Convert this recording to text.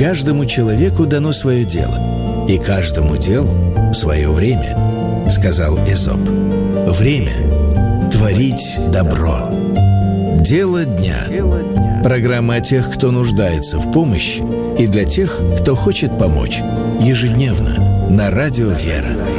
Каждому человеку дано свое дело, и каждому делу свое время, сказал Эзоп. Время творить добро. Дело дня. Программа о тех, кто нуждается в помощи, и для тех, кто хочет помочь. Ежедневно на радио «Вера».